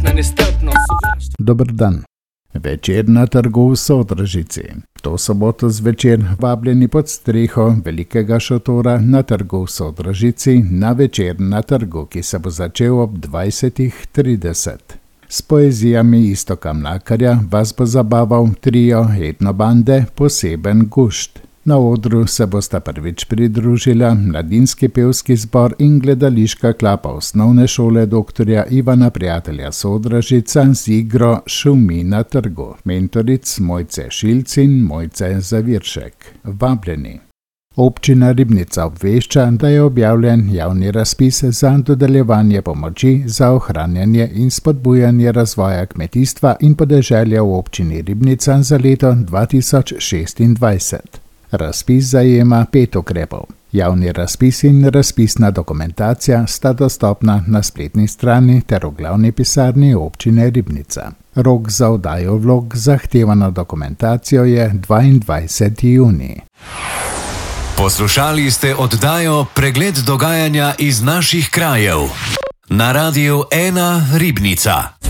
na nestrpnost, sovraštvo. Dober dan. Večer na trgu v Sodražici. To soboto zvečer vabljeni pod streho velikega šotora na trgu v Sodražici na večer na trgu, ki se bo začel ob 20:30. S poezijami Iztoka Mlakarja vas bo zabaval trio Etnobande Poseben gušt. Na odru se bosta prvič pridružila mladinski pevski zbor in gledališka klapa osnovne šole doktorja Ivana Prijatelja Sodražica z igro Šumi na trgu, mentoric Mojce Šilc in Mojce Zaviršek. Vabljeni. Občina Ribnica obvešča, da je objavljen javni razpis za dodeljevanje pomoči za ohranjanje in spodbujanje razvoja kmetijstva in podeželja v občini Ribnica za leto 2026. Razpis zajema 5 ukrepov. Javni razpis in razpisna dokumentacija sta dostopna na spletni strani ter v glavni pisarni občine Ribnica. Rok za oddajo vlog zahtevano dokumentacijo je 22. junij. Poslušali ste oddajo Pregled dogajanja iz naših krajev na Radiu 1 Ribnica.